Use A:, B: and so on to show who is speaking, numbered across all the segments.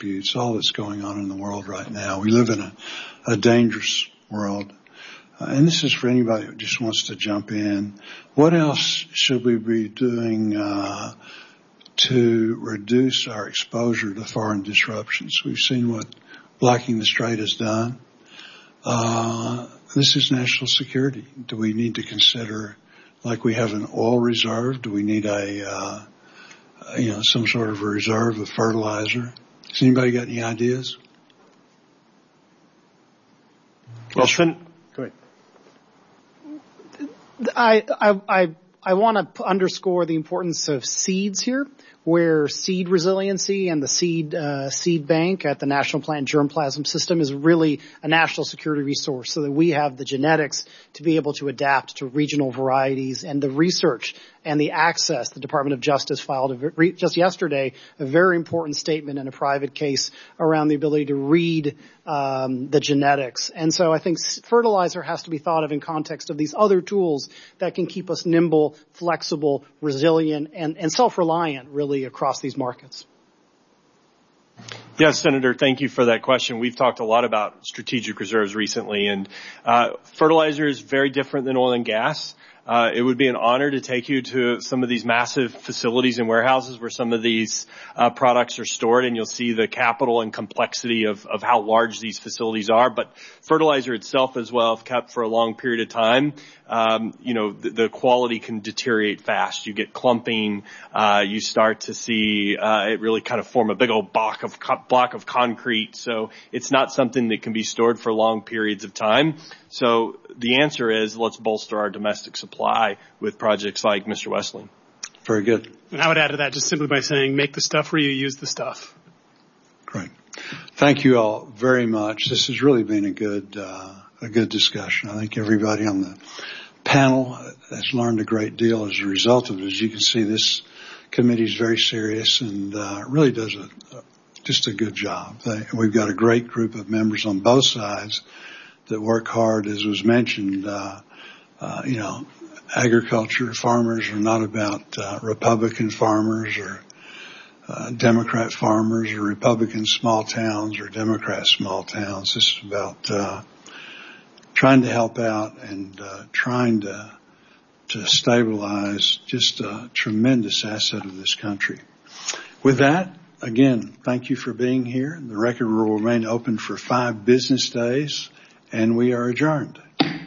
A: disputes, all that's going on in the world right now. We live in a dangerous world. And this is for anybody who just wants to jump in. What else should we be doing to reduce our exposure to foreign disruptions? We've seen what blocking the strait has done. This is national security. Do we need to consider, like we have an oil reserve, do we need some sort of a reserve of fertilizer? Has anybody got any ideas?
B: Well, go ahead.
C: I want to underscore the importance of seeds here, where seed resiliency and the seed bank at the National Plant Germplasm System is really a national security resource, so that we have the genetics to be able to adapt to regional varieties, and the research and the access. The Department of Justice filed just yesterday a very important statement in a private case around the ability to read the genetics. And so I think fertilizer has to be thought of in context of these other tools that can keep us nimble, flexible, resilient, and self-reliant, really, across these markets.
B: Yes, Senator, thank you for that question. We've talked a lot about strategic reserves recently, and fertilizer is very different than oil and gas. It would be an honor to take you to some of these massive facilities and warehouses where some of these products are stored, and you'll see the capital and complexity of how large these facilities are. But fertilizer itself as well, if kept for a long period of time, the quality can deteriorate fast. You get clumping. You start to see it really kind of form a big old block of concrete. So it's not something that can be stored for long periods of time. So the answer is, let's bolster our domestic supply with projects like Mr. Wessling.
A: Very good.
D: And I would add to that just simply by saying, make the stuff where you use the stuff.
A: Great. Thank you all very much. This has really been a good discussion. I think everybody on the panel has learned a great deal as a result of it. As you can see, this committee is very serious and really does just a good job. We've got a great group of members on both sides that work hard. As was mentioned, agriculture, farmers are not about Republican farmers or Democrat farmers or Republican small towns or Democrat small towns. This is about trying to help out and trying to stabilize just a tremendous asset of this country. With that, again, thank you for being here. The record will remain open for 5 business days, and we are adjourned.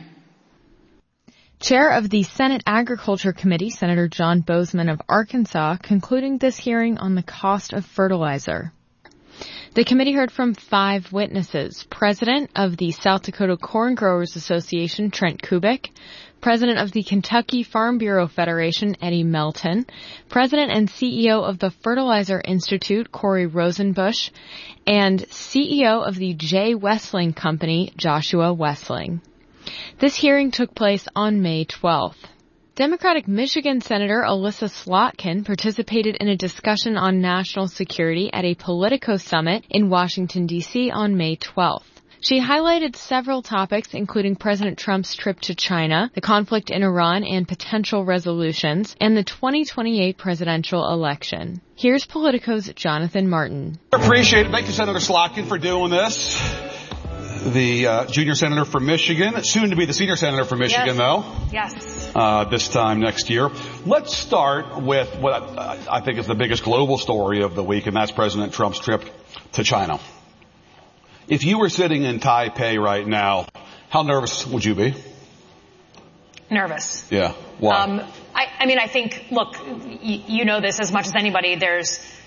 E: Chair of the Senate Agriculture Committee, Senator John Boozman of Arkansas, concluding this hearing on the cost of fertilizer. The committee heard from 5 witnesses: President of the South Dakota Corn Growers Association, Trent Kubik; President of the Kentucky Farm Bureau Federation, Eddie Melton; President and CEO of the Fertilizer Institute, Corey Rosenbusch; and CEO of the J. Wessling Company, Joshua Wessling. This hearing took place on May 12th. Democratic Michigan Senator Alyssa Slotkin participated in a discussion on national security at a Politico summit in Washington, D.C. on May 12th. She highlighted several topics, including President Trump's trip to China, the conflict in Iran and potential resolutions, and the 2028 presidential election. Here's Politico's Jonathan Martin.
F: Appreciate it. Thank you, Senator Slotkin, for doing this. The junior senator from Michigan, soon to be the senior senator from Michigan, though.
G: Yes.
F: This time next year. Let's start with what I think is the biggest global story of the week, and that's President Trump's trip to China. If you were sitting in Taipei right now, how nervous would you be?
G: Nervous.
F: Yeah. Why?
G: I think, look, you know this as much as anybody. There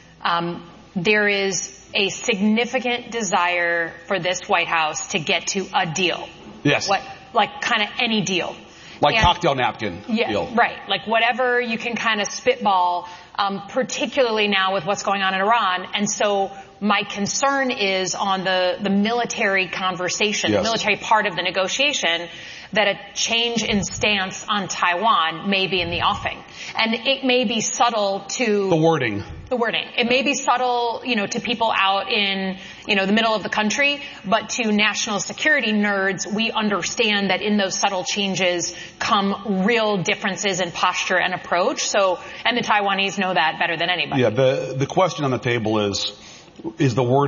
G: is a significant desire for this White House to get to a deal.
F: Yes.
G: Like kind of any deal.
F: Like cocktail napkin deal.
G: Right. Like whatever you can kind of spitball, particularly now with what's going on in Iran. And so my concern is on the military conversation, the military part of the negotiation, that a change in stance on Taiwan may be in the offing. And it may be subtle to
F: the wording.
G: It may be subtle, to people out in, the middle of the country, but to national security nerds, we understand that in those subtle changes come real differences in posture and approach. And the Taiwanese know that better than anybody.
F: Yeah, the question on the table is the wording